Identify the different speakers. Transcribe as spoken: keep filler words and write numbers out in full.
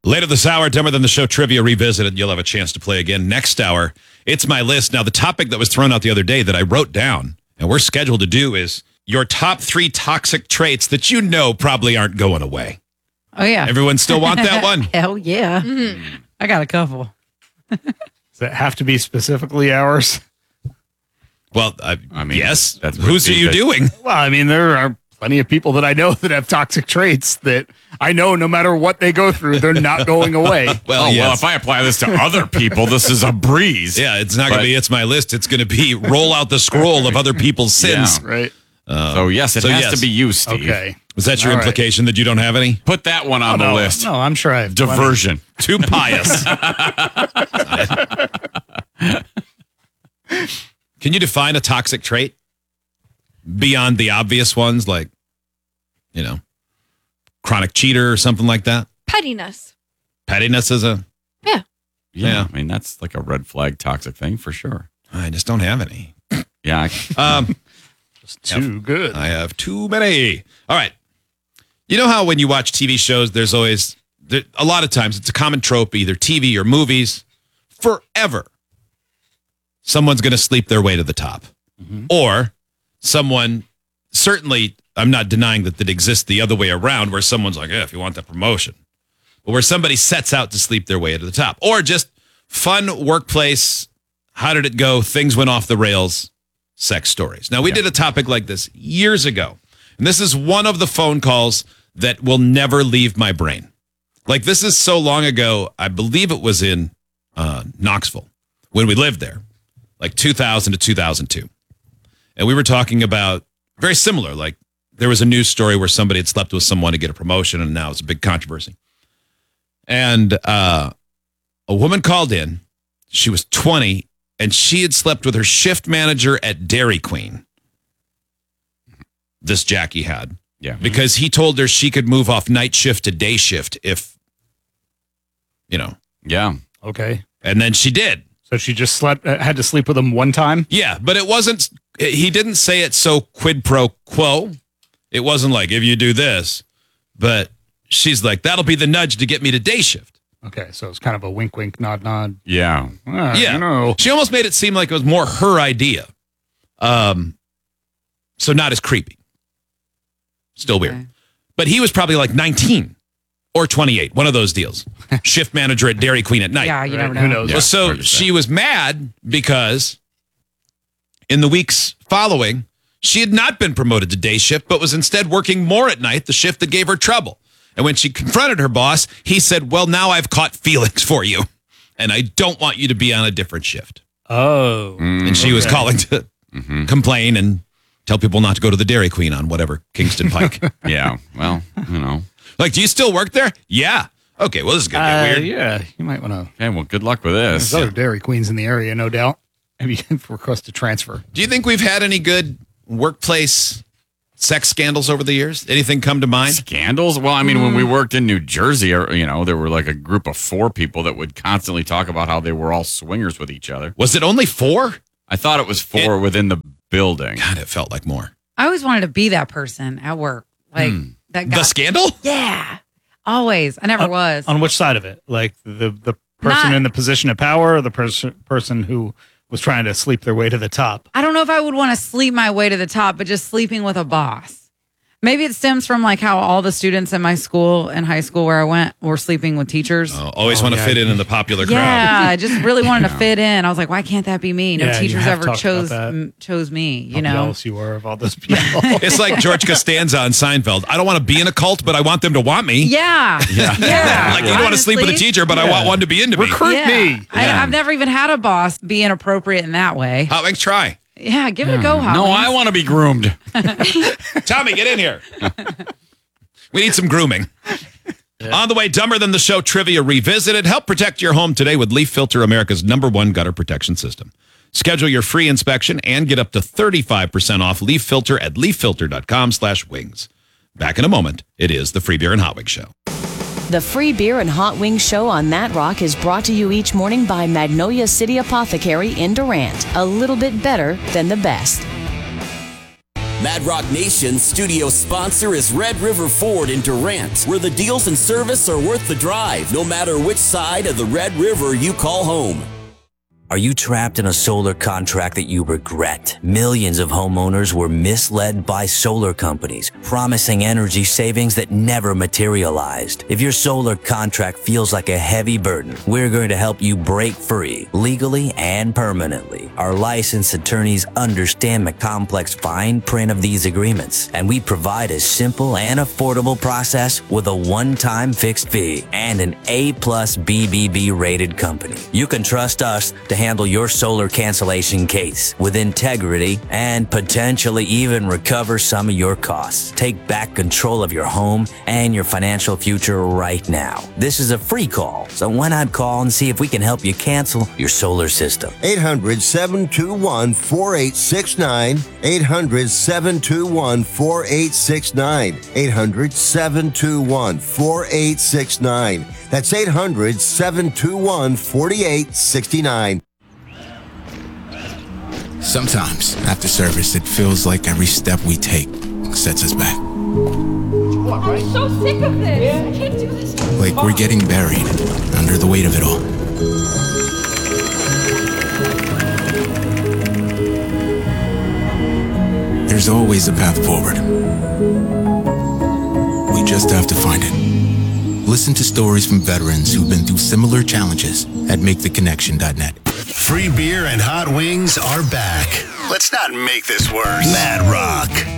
Speaker 1: Later this hour, Dumber Than the Show Trivia Revisited. You'll have a chance to play again next hour. It's my list. Now, the topic that was thrown out the other day that I wrote down and we're scheduled to do is your top three toxic traits that you know probably aren't going away.
Speaker 2: Oh, yeah.
Speaker 1: Everyone still want that one?
Speaker 2: Hell yeah. Mm-hmm. I got a couple.
Speaker 3: Does it have to be specifically ours?
Speaker 1: Well, I, I mean, yes.
Speaker 4: That's
Speaker 1: Whose are you doing?
Speaker 3: Well, I mean, there are plenty of people that I know that have toxic traits that I know no matter what they go through, they're not going away.
Speaker 1: well,
Speaker 4: oh,
Speaker 1: yes.
Speaker 4: well, if I apply this to other people, this is a breeze.
Speaker 1: Yeah, it's not going to be it's my list. It's going to be roll out the scroll of other people's sins.
Speaker 4: Yeah.
Speaker 3: Right.
Speaker 4: Uh, so, yes, it
Speaker 1: so
Speaker 4: has
Speaker 1: yes.
Speaker 4: to be you, Steve.
Speaker 3: Okay.
Speaker 1: Was that your
Speaker 3: All
Speaker 1: implication
Speaker 3: right.
Speaker 1: that you don't have any?
Speaker 4: Put that one on
Speaker 3: oh,
Speaker 4: the
Speaker 3: no,
Speaker 4: list.
Speaker 3: No, I'm sure I have
Speaker 4: Diversion.
Speaker 1: Too pious. Can you define a toxic trait beyond the obvious ones like, you know, chronic cheater or something like that?
Speaker 5: Pettiness.
Speaker 1: Pettiness is a...
Speaker 5: Yeah.
Speaker 4: Yeah,
Speaker 1: Yeah.
Speaker 4: I mean, that's like a red flag toxic thing for sure.
Speaker 1: I just don't have any.
Speaker 4: Yeah. I,
Speaker 1: Um,
Speaker 3: Just too good.
Speaker 1: I have too many. All right. You know how when you watch T V shows, there's always, there, a lot of times, it's a common trope, either T V or movies, forever. Someone's going to sleep their way to the top. Mm-hmm. Or someone, certainly, I'm not denying that that exists the other way around, where someone's like, yeah, if you want that promotion. But where somebody sets out to sleep their way to the top. Or just fun workplace, how did it go? Things went off the rails. Sex stories. Now, we yeah. did a topic like this years ago, and this is one of the phone calls that will never leave my brain. Like, this is so long ago, I believe it was in uh, Knoxville when we lived there, like two thousand to two thousand two. And we were talking about very similar, like there was a news story where somebody had slept with someone to get a promotion, and now it's a big controversy. And uh, a woman called in. She was twenty. And she had slept with her shift manager at Dairy Queen. This Jackie had.
Speaker 4: Yeah.
Speaker 1: Because he told her she could move off night shift to day shift if, you know.
Speaker 4: Yeah.
Speaker 3: Okay.
Speaker 1: And then she did.
Speaker 3: So she just slept, uh, had to sleep with him one time?
Speaker 1: Yeah, but it wasn't, he didn't say it so quid pro quo. It wasn't like, if you do this. But she's like, that'll be the nudge to get me to day shift.
Speaker 3: Okay, so it's kind of a wink, wink, nod, nod.
Speaker 4: Yeah.
Speaker 3: Uh,
Speaker 1: yeah.
Speaker 3: You know.
Speaker 1: She almost made it seem like it was more her idea. Um, so not as creepy. Still weird. Okay. But he was probably like nineteen or twenty-eight, one of those deals. Shift manager at Dairy Queen at night.
Speaker 2: Yeah, you
Speaker 3: right?
Speaker 2: never know.
Speaker 3: Who knows?
Speaker 1: Well, so she was mad because in the weeks following, she had not been promoted to day shift, but was instead working more at night, the shift that gave her trouble. And when she confronted her boss, he said, well, now I've caught feelings for you, and I don't want you to be on a different shift.
Speaker 3: Oh.
Speaker 1: Mm, and she okay. was calling to mm-hmm. complain and tell people not to go to the Dairy Queen on whatever, Kingston Pike.
Speaker 4: Yeah, well, you know.
Speaker 1: Like, do you still work there? Yeah. Okay, well, this is going to get
Speaker 3: uh,
Speaker 1: weird.
Speaker 3: Yeah, you might want to.
Speaker 4: Okay, well, good luck with this.
Speaker 3: There's other Dairy Queens in the area, no doubt. Maybe request to transfer.
Speaker 1: Do you think we've had any good workplace sex scandals over the years? Anything come to mind?
Speaker 4: Scandals? Well, I mean, mm. when we worked in New Jersey, you know, there were like a group of four people that would constantly talk about how they were all swingers with each other.
Speaker 1: Was it only four?
Speaker 4: I thought it was four it, within the building.
Speaker 1: God, it felt like more.
Speaker 2: I always wanted to be that person at work. Like hmm. that guy.
Speaker 1: The scandal?
Speaker 2: Yeah. Always. I never
Speaker 3: on,
Speaker 2: was.
Speaker 3: On which side of it? Like the, the person
Speaker 2: Not,
Speaker 3: in the position of power or the person person who was trying to sleep their way to the top?
Speaker 2: I don't know if I would want to sleep my way to the top, but just sleeping with a boss. Maybe it stems from like how all the students in my school and high school where I went were sleeping with teachers.
Speaker 1: Oh, always oh, want to yeah. fit in in the popular crowd.
Speaker 2: Yeah, I just really wanted yeah. to fit in. I was like, why can't that be me? No
Speaker 3: yeah,
Speaker 2: teachers ever chose m- chose me. You
Speaker 3: how
Speaker 2: know,
Speaker 3: jealous you were of all those people.
Speaker 1: It's like George Costanza on Seinfeld. I don't want to be in a cult, but I want them to want me.
Speaker 2: Yeah,
Speaker 1: yeah.
Speaker 2: yeah.
Speaker 1: Like you don't want to sleep with a teacher, but yeah. I want one to be into me.
Speaker 3: Recruit
Speaker 2: yeah.
Speaker 3: me.
Speaker 2: Yeah. I, I've never even had a boss be inappropriate in that way.
Speaker 1: Hot Wings, try.
Speaker 2: Yeah, give it a go, Hot
Speaker 4: No,
Speaker 2: Wings.
Speaker 4: I want to be groomed.
Speaker 1: Tommy, get in here. We need some grooming. Yeah. On the way, Dumber Than the Show Trivia Revisited. Help protect your home today with Leaf Filter, America's number one gutter protection system. Schedule your free inspection and get up to thirty-five percent off Leaf Filter at leaffilter.com slash wings. Back in a moment. It is the Free Beer and Hot Wings Show.
Speaker 6: The Free Beer and Hot Wings Show on That Rock is brought to you each morning by Magnolia City Apothecary in Durant. A little bit better than the best.
Speaker 5: Mad Rock Nation's studio sponsor is Red River Ford in Durant, where the deals and service are worth the drive, no matter which side of the Red River you call home.
Speaker 7: Are you trapped in a solar contract that you regret? Millions of homeowners were misled by solar companies, promising energy savings that never materialized. If your solar contract feels like a heavy burden, we're going to help you break free, legally and permanently. Our licensed attorneys understand the complex fine print of these agreements, and we provide a simple and affordable process with a one-time fixed fee and an A plus B B B rated company. You can trust us to handle your solar cancellation case with integrity and potentially even recover some of your costs. Take back control of your home and your financial future right now. This is a free call, so why not call and see if we can help you cancel your solar system?
Speaker 8: eight hundred, seven two one, four eight six nine. eight hundred, seven two one, four eight six nine. eight hundred, seven two one, four eight six nine. That's eight hundred, seven two one, four eight six nine.
Speaker 9: Sometimes, after service, it feels like every step we take sets us back.
Speaker 10: I'm so sick of this. I can't do this.
Speaker 9: Like we're getting buried under the weight of it all. There's always a path forward. We just have to find it. Listen to stories from veterans who've been through similar challenges at make the connection dot net.
Speaker 11: Free beer and hot wings are back. Let's not make this worse. Mad Rock.